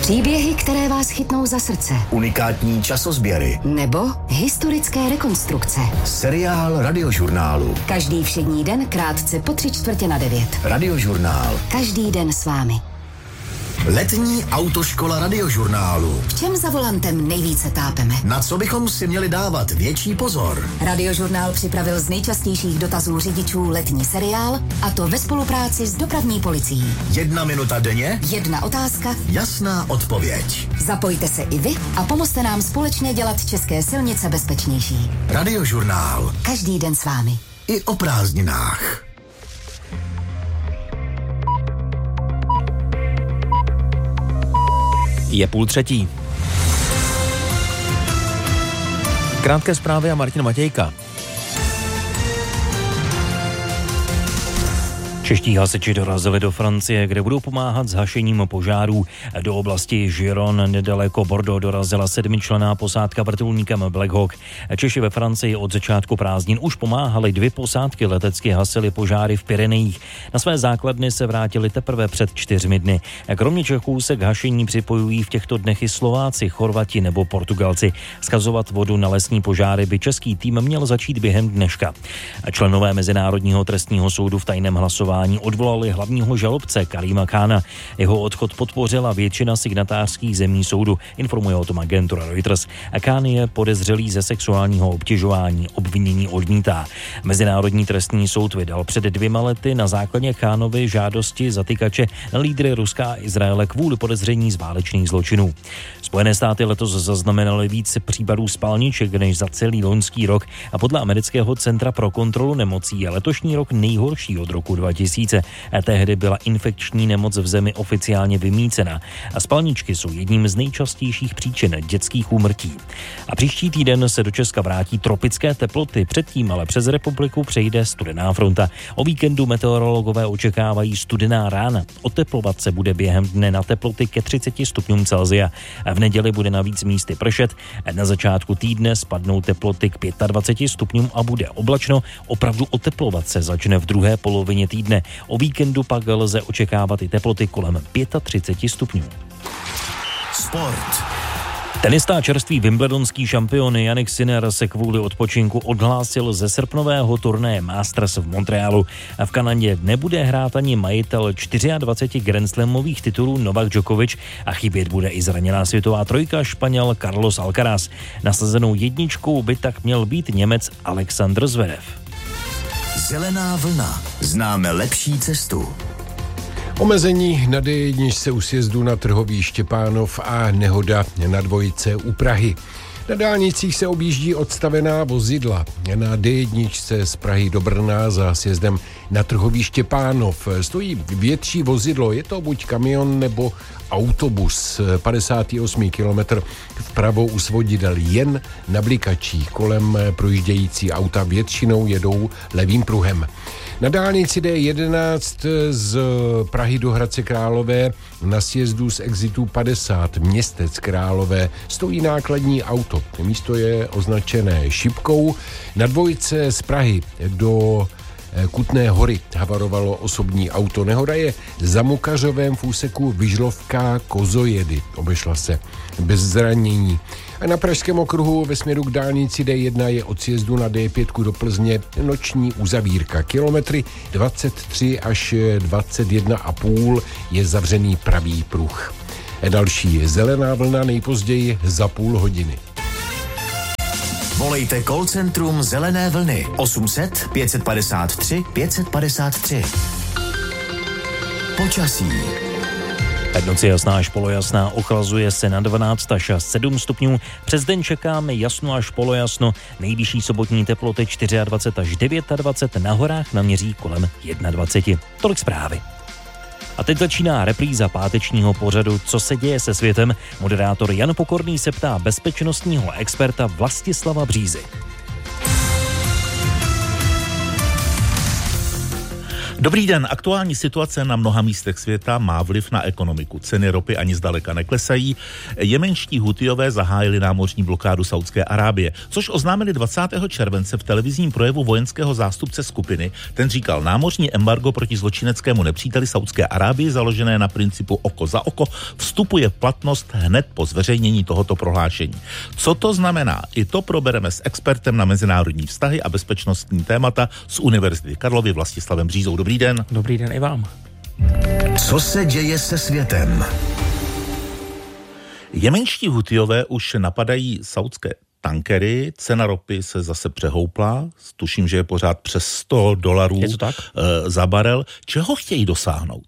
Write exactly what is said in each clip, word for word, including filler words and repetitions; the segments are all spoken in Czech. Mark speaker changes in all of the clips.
Speaker 1: Příběhy, které vás chytnou za srdce.
Speaker 2: Unikátní časozběry.
Speaker 1: Nebo historické rekonstrukce.
Speaker 2: Seriál Radiožurnálu.
Speaker 1: Každý všední den krátce po tři čtvrtě na devět.
Speaker 2: Radiožurnál.
Speaker 1: Každý den s vámi.
Speaker 2: Letní autoškola Radiožurnálu.
Speaker 1: V čem za volantem nejvíce tápeme?
Speaker 2: Na co bychom si měli dávat větší pozor?
Speaker 1: Radiožurnál připravil z nejčastějších dotazů řidičů letní seriál, a to ve spolupráci s dopravní policií.
Speaker 2: Jedna minuta denně?
Speaker 1: Jedna otázka?
Speaker 2: Jasná odpověď.
Speaker 1: Zapojte se i vy a pomozte nám společně dělat české silnice bezpečnější.
Speaker 2: Radiožurnál.
Speaker 1: Každý den s vámi.
Speaker 2: I o prázdninách.
Speaker 3: Je půl třetí. Krátké zprávy a Martin Matějka. Čeští hasiči dorazili do Francie, kde budou pomáhat s hašením požárů. Do oblasti Giron nedaleko Bordeaux dorazila sedmičlenná posádka vrtulníkem Black Hawk. Češi ve Francii od začátku prázdnin už pomáhali, dvě posádky letecky hasily požáry v Pyrenejích. Na své základny se vrátili teprve před čtyřmi dny. Kromě Čechů se k hašení připojují v těchto dnech i Slováci, Chorvati nebo Portugalci. Skazovat vodu na lesní požáry by český tým měl začít během dneška. Členové Mezinárodního trestního soudu v tajném hlasování odvolali hlavního žalobce Karima Khána. Jeho odchod podpořila většina signatářských zemí soudu, informuje o tom agentura Reuters. Khan je podezřelý ze sexuálního obtěžování, obvinění odmítá. Mezinárodní trestní soud vydal před dvěma lety na základě Khánovy žádosti zatykače na lídry Ruska a Izraele kvůli podezření z válečných zločinů. Spojené státy letos zaznamenaly víc případů spalniček než za celý loňský rok a podle amerického centra pro kontrolu nemocí je letošní rok nejhorší od roku dva tisíce. A tehdy byla infekční nemoc v zemi oficiálně vymýcena. A spalničky jsou jedním z nejčastějších příčin dětských úmrtí. A příští týden se do Česka vrátí tropické teploty, předtím ale přes republiku přejde studená fronta. O víkendu meteorologové očekávají studená rána. Oteplovat se bude během dne na teploty ke třiceti stupňům Celsia. A v neděli bude navíc místy pršet. A na začátku týdne spadnou teploty k dvaceti pěti stupňům a bude oblačno. Opravdu oteplovat se začne v druhé polovině týdne. O víkendu pak lze očekávat i teploty kolem třiceti pěti stupňů.
Speaker 2: Sport.
Speaker 3: Tenista a čerstvý wimbledonský šampion Jannik Sinner se kvůli odpočinku odhlásil ze srpnového turnaje Masters v Montrealu. V Kanadě nebude hrát ani majitel dvaceti čtyř grandslamových titulů Novak Djokovic a chybět bude i zraněná světová trojka Španěl Carlos Alcaraz. Nasazenou jedničkou by tak měl být Němec Alexander Zverev.
Speaker 2: Zelená vlna. Známe lepší cestu.
Speaker 4: Omezení na dé jedna se u sjezdu na Trhový Štěpánov a nehoda na dvojce u Prahy. Na dálnicích se objíždí odstavená vozidla. Na dé jedna z Prahy do Brna za sjezdem na Trhový Štěpánov stojí větší vozidlo. Je to buď kamion nebo autobus. padesátý osmý kilometr vpravo u svodidel jen na blikačích. Kolem projíždějící auta většinou jedou levým pruhem. Na dálnici dé jedenáct z Prahy do Hradce Králové na sjezdu z exitu padesát Městec Králové stojí nákladní auto. Místo je označené šipkou. Na dvojce z Prahy do Kutné Hory havarovalo osobní auto. Nehoda je za Mukařovém v úseku Vyžlovka Kozojedy. Obešla se bez zranění. A na Pražském okruhu ve směru k dálnici dé jedna je od sjezdu na dé pět do Plzně noční uzavírka. Kilometry dvacet tři až dvacet jedna a půl je zavřený pravý pruh. Další zelená vlna nejpozději za půl hodiny.
Speaker 2: Volejte call centrum Zelené vlny osm set pět padesát tři pět padesát tři. Počasí.
Speaker 3: Noc je jasná až polojasná, ochlazuje se na dvanáct až sedm stupňů. Přes den čekáme jasno až polojasno, nejvyšší sobotní teploty dvacet čtyři až dvacet devět, na horách naměří kolem dvacet jedna. Tolik zprávy. A teď začíná repríza pátečního pořadu Co se děje se světem. Moderátor Jan Pokorný se ptá bezpečnostního experta Vlastislava Břízy.
Speaker 5: Dobrý den, aktuální situace na mnoha místech světa má vliv na ekonomiku. Ceny ropy ani zdaleka neklesají. Jemenští Hutijové zahájili námořní blokádu Saúdské Arábie, což oznámili dvacátého července v televizním projevu vojenského zástupce skupiny. Ten říkal, námořní embargo proti zločineckému nepříteli Saúdské Arábii, založené na principu oko za oko, vstupuje v platnost hned po zveřejnění tohoto prohlášení. Co to znamená? I to probereme s expertem na mezinárodní vztahy a bezpečnostní témata z Univerzity Karlovy Vlastislavem Břízou. Dobrý den.
Speaker 3: Dobrý den i vám.
Speaker 2: Co se děje se světem?
Speaker 5: Jemenští Hutijové už napadají saúdské tankery, cena ropy se zase přehoupla, tuším, že je pořád přes sto dolarů za barel. Čeho chtějí dosáhnout?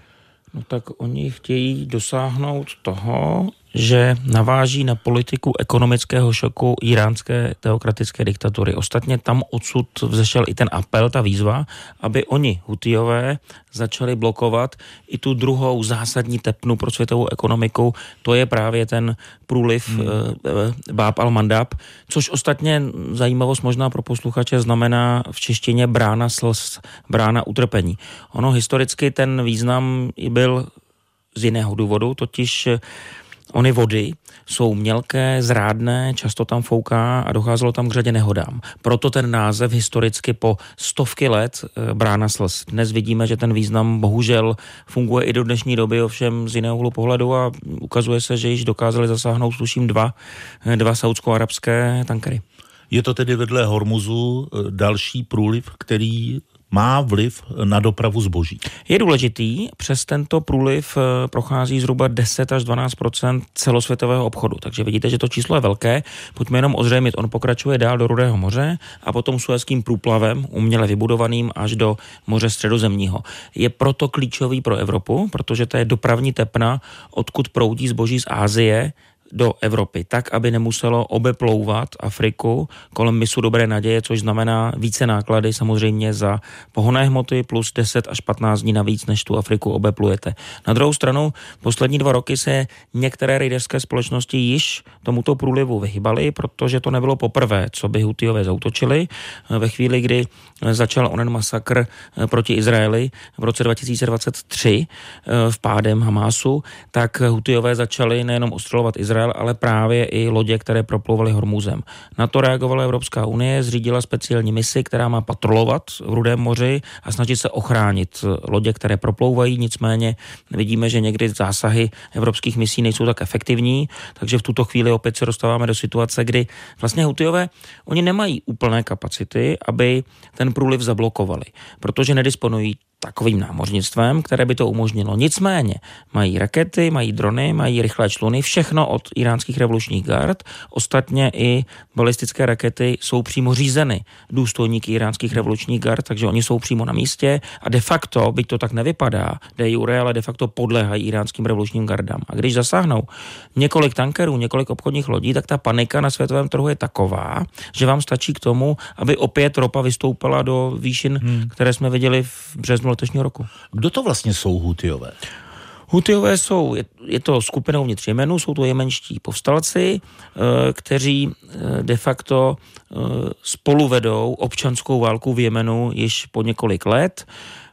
Speaker 6: No tak oni chtějí dosáhnout toho, že naváží na politiku ekonomického šoku iránské teokratické diktatury. Ostatně tam odsud vzešel i ten apel, ta výzva, aby oni, Hutijové, začali blokovat i tu druhou zásadní tepnu pro světovou ekonomiku, to je právě ten průliv hmm. e, Báb al-Mandab, což ostatně zajímavost možná pro posluchače znamená v češtině brána slz, brána utrpení. Ono historicky ten význam byl z jiného důvodu, totiž ony vody jsou mělké, zrádné, často tam fouká a docházelo tam k řadě nehodám. Proto ten název historicky po stovky let brána slz. Dnes vidíme, že ten význam bohužel funguje i do dnešní doby, ovšem z jiného úhlu pohledu a ukazuje se, že již dokázali zasáhnout, tuším, dva, dva saúdsko-arabské tankery.
Speaker 5: Je to tedy vedle Hormuzu další průliv, který má vliv na dopravu zboží.
Speaker 6: Je důležitý, přes tento průliv prochází zhruba deset až dvanáct procent celosvětového obchodu, takže vidíte, že to číslo je velké. Pojďme jenom ozřejmit, on pokračuje dál do Rudého moře a potom Suezským průplavem, uměle vybudovaným až do moře Středozemního. Je proto klíčový pro Evropu, protože to je dopravní tepna, odkud proudí zboží z Asie do Evropy, tak, aby nemuselo obeplouvat Afriku kolem mysu Dobré naděje, což znamená více náklady samozřejmě za pohonné hmoty plus deset až patnáct dní navíc, než tu Afriku obeplujete. Na druhou stranu, poslední dva roky se některé rejderské společnosti již tomuto průlivu vyhybaly, protože to nebylo poprvé, co by Hutijové zaútočili. Ve chvíli, kdy začal onen masakr proti Izraeli v roce dva tisíce dvacet tři v pádem Hamásu, tak Hutijové začali nejenom ostřelovat Izrael, ale právě i lodě, které proplouvaly Hormuzem. Na to reagovala Evropská unie, zřídila speciální misi, která má patrolovat v Rudém moři a snažit se ochránit lodě, které proplouvají, nicméně vidíme, že někdy zásahy evropských misí nejsou tak efektivní, takže v tuto chvíli opět se dostáváme do situace, kdy vlastně Hutijové, oni nemají úplné kapacity, aby ten průliv zablokovali, protože nedisponují takovým námořnictvem, které by to umožnilo. Nicméně mají rakety, mají drony, mají rychlé čluny, všechno od iránských revolučních gard. Ostatně i balistické rakety jsou přímo řízeny důstojníky iránských revolučních gard, takže oni jsou přímo na místě a de facto, byť to tak nevypadá, de jure, ale de facto podléhají iránským revolučním gardám. A když zasáhnou několik tankerů, několik obchodních lodí, tak ta panika na světovém trhu je taková, že vám stačí k tomu, aby opět ropa vystoupala do výšin, hmm. které jsme viděli v březnu letošního roku.
Speaker 5: Kdo to vlastně jsou Hutijové?
Speaker 6: Hutijové jsou, je, je to skupinou uvnitř Jemenu, jsou to jemenští povstalci, e, kteří e, de facto e, spolu vedou občanskou válku v Jemenu již po několik let.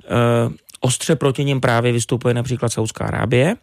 Speaker 6: E, ostře proti nim právě vystupuje například Saúdská Arábie,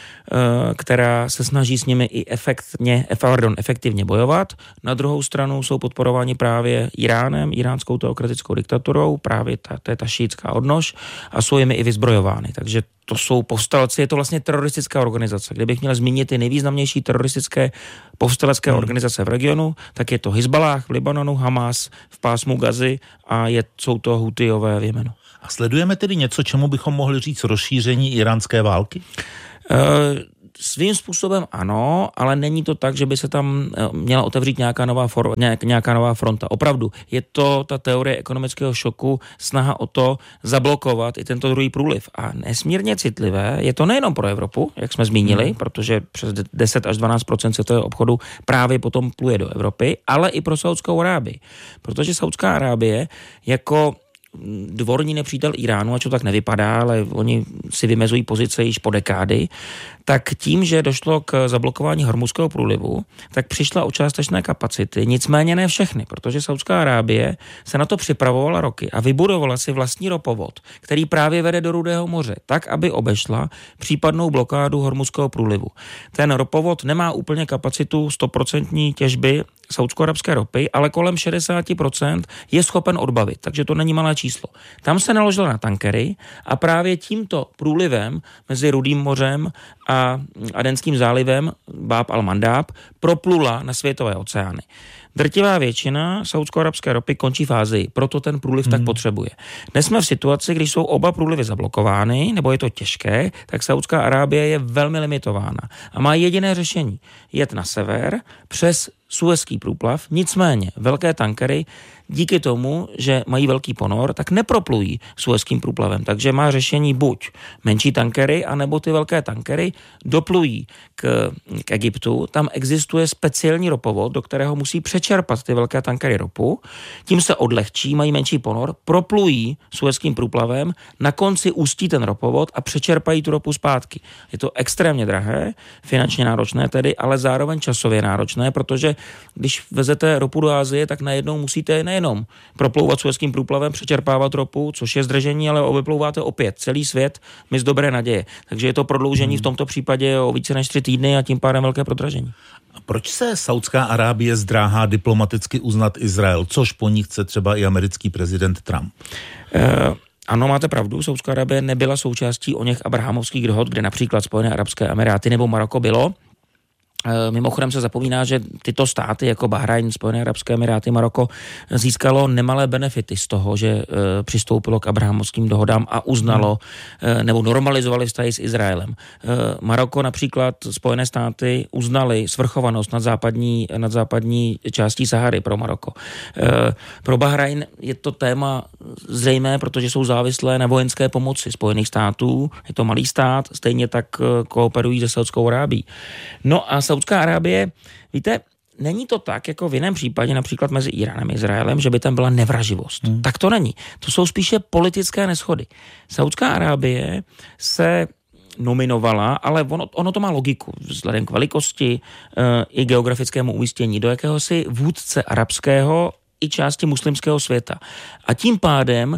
Speaker 6: která se snaží s nimi i efektně, pardon, efektivně bojovat. Na druhou stranu jsou podporováni právě Iránem, iránskou teokratickou diktaturou, právě ta, to je ta šíitská odnož a jsou jimi i vyzbrojovány. Takže to jsou povstalci, je to vlastně teroristická organizace. Kdybych měl zmínit ty nejvýznamnější teroristické povstalecké hmm. organizace v regionu, tak je to Hizballáh v Libanonu, Hamás v pásmu Gazy a je, jsou to Hutijové v Jemenu.
Speaker 5: A sledujeme tedy něco, čemu bychom mohli říct rozšíření iránské války?
Speaker 6: Uh, svým způsobem ano, ale není to tak, že by se tam měla otevřít nějaká nová, for, nějak, nějaká nová fronta. Opravdu, je to ta teorie ekonomického šoku, snaha o to zablokovat i tento druhý průliv. A nesmírně citlivé je to nejenom pro Evropu, jak jsme zmínili, hmm. protože přes deset až dvanáct procent světového obchodu právě potom pluje do Evropy, ale i pro Saúdskou Arábii. Protože Saúdská Arábie jako dvorní nepřítel Iránu, ač to tak nevypadá, ale oni si vymezují pozice již po dekády, tak tím, že došlo k zablokování Hormuzského průlivu, tak přišla o částečné kapacity, nicméně ne všechny, protože Saudská Arábie se na to připravovala roky a vybudovala si vlastní ropovod, který právě vede do Rudého moře, tak, aby obešla případnou blokádu Hormuzského průlivu. Ten ropovod nemá úplně kapacitu sto procent těžby saudsko-arabské ropy, ale kolem šedesát procent je schopen odbavit, takže to není malé číslo. Tam se naložilo na tankery a právě tímto průlivem mezi Rudým mořem a Adenským zálivem Báb al-Mandab proplula na světové oceány. Drtivá většina saudsko-arabské ropy končí v Asii, proto ten průliv hmm. tak potřebuje. Dnes jsme v situaci, když jsou oba průlivy zablokovány, nebo je to těžké, tak Saudská Arábie je velmi limitována a má jediné řešení. Jet na sever přes Suezský průplav, nicméně velké tankery díky tomu, že mají velký ponor, tak neproplují Suezským průplavem. Takže má řešení buď menší tankery, anebo ty velké tankery doplují k, k Egyptu. Tam existuje speciální ropovod, do kterého musí přečerpat ty velké tankery ropu. Tím se odlehčí, mají menší ponor, proplují Suezským průplavem, na konci ústí ten ropovod a přečerpají tu ropu zpátky. Je to extrémně drahé, finančně náročné tedy, ale zároveň časově náročné, protože když vezete ropu do Asie, tak najednou musíte nejenom proplouvat Suezským průplavem, přečerpávat ropu, což je zdržení, ale obeplouváte opět celý svět my z dobré naděje. Takže je to prodloužení hmm. v tomto případě o více než tři týdny a tím pádem velké prodražení.
Speaker 5: A proč se Saudská Arábie zdráhá diplomaticky uznat Izrael, což po ní chce třeba i americký prezident Trump?
Speaker 6: Uh... Ano, máte pravdu, Saudská Arábie nebyla součástí o něch abrahamovských dohod, kde například Spojené arabské emiráty nebo Maroko bylo. Mimochodem se zapomíná, že tyto státy jako Bahrajn, Spojené arabské emiráty, Maroko získalo nemalé benefity z toho, že e, přistoupilo k abrahamovským dohodám a uznalo e, nebo normalizovali vztahy s Izraelem. E, Maroko například, Spojené státy uznali svrchovanost nad západní, nad západní částí Sahary pro Maroko. E, pro Bahrajn je to téma zřejmé, protože jsou závislé na vojenské pomoci Spojených států. Je to malý stát, stejně tak kooperují se Saudskou Arábií. No a Saudská Arábie, víte, není to tak, jako v jiném případě, například mezi Iránem a Izraelem, že by tam byla nevraživost. Hmm. Tak to není. To jsou spíše politické neshody. Saudská Arábie se nominovala, ale ono, ono to má logiku vzhledem k velikosti e, i geografickému umístění do jakéhosi vůdce arabského i části muslimského světa. A tím pádem e,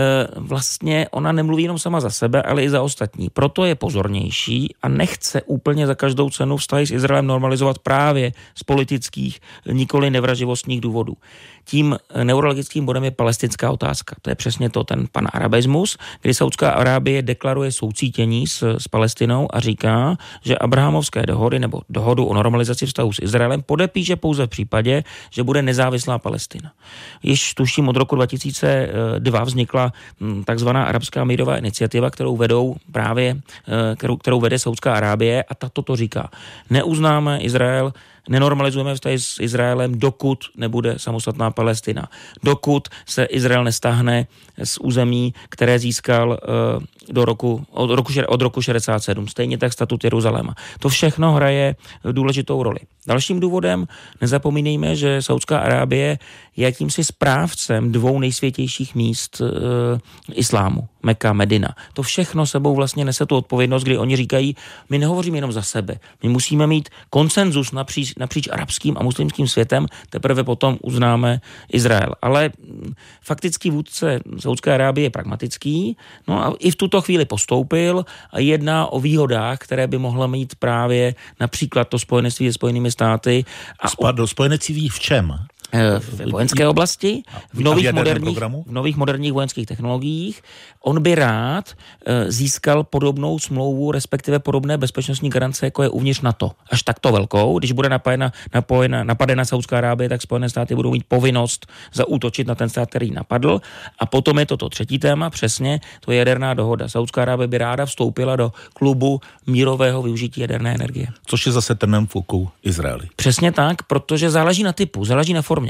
Speaker 6: vlastně ona nemluví jenom sama za sebe, ale i za ostatní. Proto je pozornější a nechce úplně za každou cenu vztahy s Izraelem normalizovat právě z politických, nikoli nevraživostních důvodů. Tím neurologickým bodem je palestinská otázka. To je přesně to, ten panarabismus, kdy Saudská Arábie deklaruje soucítění s, s Palestinou a říká, že abrahamovské dohody nebo dohodu o normalizaci vztahu s Izraelem podepíše pouze v případě, že bude nezávislá Palestina. Již tuším od roku dva tisíce dva vznikla takzvaná arabská mírová iniciativa, kterou vedou právě, kterou, kterou vede Saudská Arábie a tato to říká. Neuznáme Izrael, nenormalizujeme vztahy s Izraelem, dokud nebude samostatná Palestina. Dokud se Izrael nestáhne z území, které získal do roku, od, roku, od roku šedesát sedm. Stejně tak statut Jeruzaléma. To všechno hraje důležitou roli. Dalším důvodem, nezapomínejme, že Saudská Arábie je jakýmsi správcem dvou nejsvětějších míst e, islámu. Mekka, Medina. To všechno sebou vlastně nese tu odpovědnost, kdy oni říkají, my nehovoříme jenom za sebe. My musíme mít konsenzus napříč, napříč arabským a muslimským světem, teprve potom uznáme Izrael. Ale faktický vůdce Saudské Arábie je pragmatický, no a i v tuto chvíli postoupil a jedná o výhodách, které by mohla mít právě například to spojenectví se Spojenými státy. A
Speaker 5: Spadlo spojenectví v čem?
Speaker 6: V vojenské oblasti, v nových, moderních, v nových moderních vojenských technologiích. On by rád e, získal podobnou smlouvu, respektive podobné bezpečnostní garance, jako je uvnitř NATO. Až takto velkou, když bude napojena, napojena, napadena Saudská Arábie, tak Spojené státy budou mít povinnost zaútočit na ten stát, který napadl. A potom je to to třetí téma, přesně, to je jaderná dohoda. Saudská Arábie by ráda vstoupila do klubu mírového využití jaderné energie.
Speaker 5: Což je zase trnem v oku Izraeli.
Speaker 6: Přesně tak, protože záleží na typu, záleží na formě.